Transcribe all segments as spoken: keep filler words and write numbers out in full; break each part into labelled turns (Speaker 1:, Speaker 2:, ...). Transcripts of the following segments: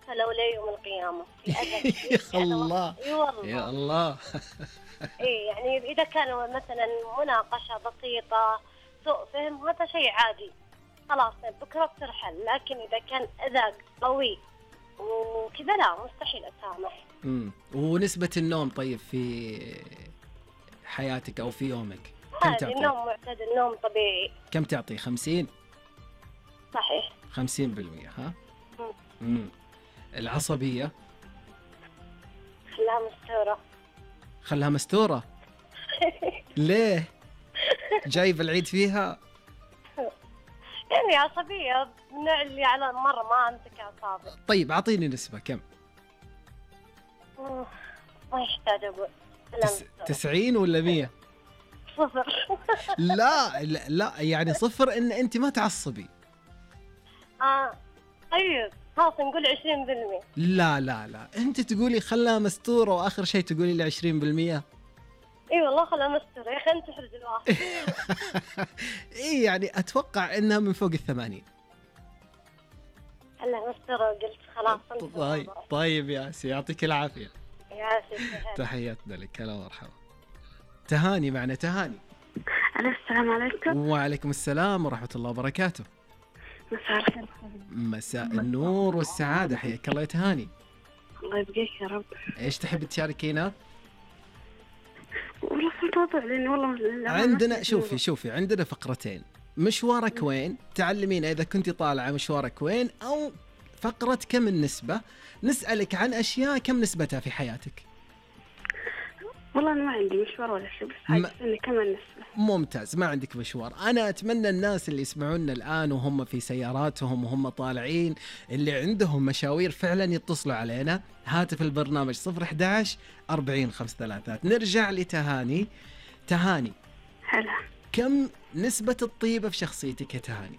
Speaker 1: لولا يوم القيامة في أذى
Speaker 2: يا
Speaker 1: كثير في أذى
Speaker 2: الله
Speaker 1: إي والله.
Speaker 2: يا الله.
Speaker 1: إيه يعني إذا كان مثلا مناقشة بسيطة سوء فهم هذا شيء عادي خلاص بكرة بترحل، لكن إذا كان أذى قوي وكذا لا مستحيل أسامح.
Speaker 2: امم ونسبة النوم طيب في حياتك أو في يومك كم
Speaker 1: عادي
Speaker 2: تعطي؟
Speaker 1: النوم معتدل، النوم طبيعي.
Speaker 2: كم تعطي؟ خمسين؟
Speaker 1: صحيح.
Speaker 2: خمسين بالمية ها؟
Speaker 1: مم.
Speaker 2: امم العصبية
Speaker 1: خلاها مستورة.
Speaker 2: خلها مستورة. ليه؟ جايب العيد فيها؟
Speaker 1: يعني عصبية من اللي على مرة ما أمسك أعصابي.
Speaker 2: طيب أعطيني نسبة كم؟
Speaker 1: مم، ما يحتاج أقول.
Speaker 2: تس... تسعين ولا مية؟
Speaker 1: صفر.
Speaker 2: لا لا لا يعني صفر إن أنت ما تعصبي.
Speaker 1: آه طيب خلاص نقول عشرين بالمية.
Speaker 2: لا لا لا أنت تقولي خلها مستورة وآخر شيء تقولي لي عشرين بالمية.
Speaker 1: اي والله خلها مستورة يا اخي انت تحرج الواحد.
Speaker 2: اي يعني اتوقع انها من فوق الثمانين.
Speaker 1: خلها مستورة قلت خلاص.
Speaker 2: طيب طيب يا سي يعطيك العافية.
Speaker 1: يا سيدي
Speaker 2: تحياتنا لك. هلا مرحبا. تهاني معنا. تهاني.
Speaker 3: السلام عليكم.
Speaker 2: وعليكم السلام ورحمة الله وبركاته.
Speaker 3: مساء الخير.
Speaker 2: مساء النور والسعادة، حياك الله يا تهاني.
Speaker 3: الله يبقيك يا رب.
Speaker 2: ايش تحب تشاركينا؟
Speaker 3: والله في الموضوع لأن والله
Speaker 2: عندنا شوفي شوفي عندنا فقرتين، مشوارك وين، تعلمينا إذا كنت طالعة مشوارك وين، أو فقرة كم النسبة، نسألك عن أشياء كم نسبتها في حياتك.
Speaker 3: والله أنا ما عندي مشوار ولا شيء، بس عايز إني كمان نسبة.
Speaker 2: ممتاز، ما عندك مشوار. أنا أتمنى الناس اللي يسمعونا الآن وهم في سياراتهم وهم طالعين اللي عندهم مشاوير فعلا يتصلوا علينا. هاتف البرنامج صفر أحد عشر أربعين خمسة ثلاثة. نرجع لتهاني. تهاني
Speaker 3: هلا،
Speaker 2: كم نسبة الطيبة في شخصيتك يا تهاني؟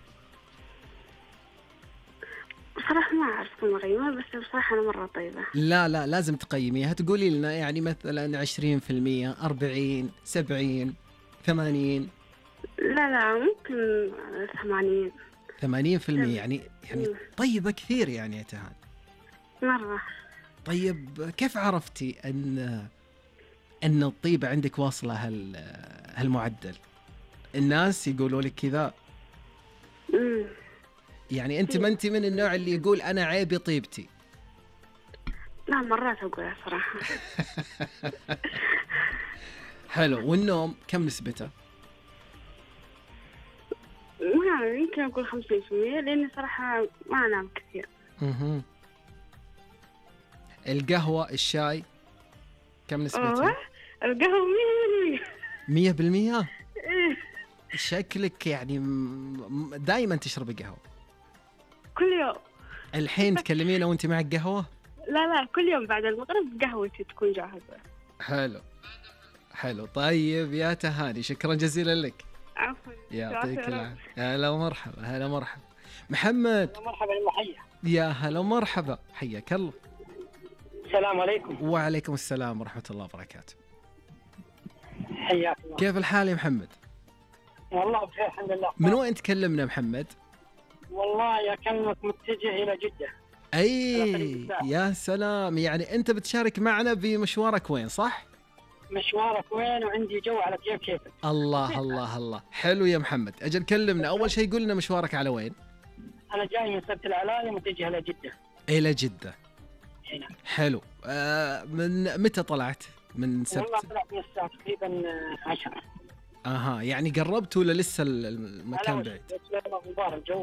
Speaker 3: بصراحة ما أعرف كم أقيمها، بس بصراحة أنا مرة طيبة.
Speaker 2: لا لا لازم تقيميها، تقولي لنا يعني مثلا عشرين في المية، أربعين، سبعين، ثمانين.
Speaker 3: لا لا ممكن ثمانين.
Speaker 2: ثمانين في المية يعني يعني طيبة كثير يعني يا تهاني.
Speaker 3: مرة.
Speaker 2: طيب كيف عرفتي أن أن الطيبة عندك واصلة هال هالمعدل؟ الناس يقولوا لك كذا؟
Speaker 3: امم
Speaker 2: يعني أنت ما أنت من النوع اللي يقول أنا عيبي طيبتي؟
Speaker 3: لا مرات أقولها صراحة.
Speaker 2: حلو. والنوم كم نسبته؟
Speaker 3: ما يمكن أقول خمسين في المية، لأني صراحة ما أنام كثير.
Speaker 2: اها. القهوة الشاي كم نسبتها؟
Speaker 3: القهوة مية
Speaker 2: مية بالمية؟
Speaker 3: إيه.
Speaker 2: شكلك يعني دائما تشرب قهوة
Speaker 3: كل يوم.
Speaker 2: الحين تكلمينا وانت معك قهوة؟
Speaker 3: لا لا كل يوم بعد المغرب قهوتي تكون جاهزة.
Speaker 2: حلو حلو. طيب يا تهاني شكرا جزيلا لك.
Speaker 3: عفوا.
Speaker 2: يعطيك العافية. هلا ومرحبا. هلا مرحبا. محمد.
Speaker 4: مرحبا المحيا.
Speaker 2: يا هلا ومرحبا، حياك الله.
Speaker 4: السلام عليكم.
Speaker 2: وعليكم السلام ورحمة الله وبركاته.
Speaker 4: حياك الله.
Speaker 2: كيف الحال يا محمد؟
Speaker 4: والله بخير الحمد لله.
Speaker 2: من وين تكلمنا محمد؟
Speaker 4: والله يا كلمك متجه إلى جدة.
Speaker 2: أي يا سلام، يعني أنت بتشارك معنا بمشوارك وين صح؟
Speaker 4: مشوارك وين وعندي جو على كيف كيفك.
Speaker 2: الله الله الله. حلو يا محمد، أجل كلمنا أول شيء، قلنا مشوارك على وين؟
Speaker 4: أنا جاي من سبت العلاية متجه إلى جدة.
Speaker 2: إلى جدة.
Speaker 4: هنا.
Speaker 2: حلو. آه من متى طلعت؟ من سبت؟
Speaker 4: والله طلعت من الساعة تقريبا عشرة.
Speaker 2: أها يعني قربت ولا لسه المكان بعيد؟
Speaker 4: مبارك جو